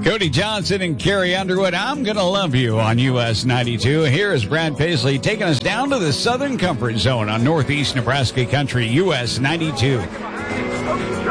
Cody Johnson and Carrie Underwood, I'm Gonna Love You on US 92. Here is Brad Paisley taking us down to the Southern Comfort Zone on Northeast Nebraska Country, US 92.